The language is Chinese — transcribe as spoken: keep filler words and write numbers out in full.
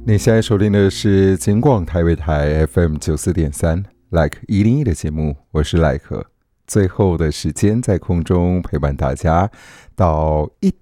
你现在收听的是金广台北台 F M 九四点三 Like 一零一的节目，我是 Like。最后的时间在空中陪伴大家到一